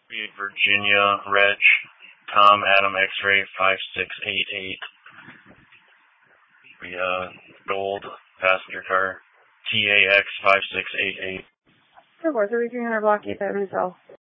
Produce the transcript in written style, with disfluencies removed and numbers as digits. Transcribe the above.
Virginia, Reg, Tom, Adam, X-ray, 5688. Gold, passenger car, TAX 5688. Of course, 3300 block 8 South.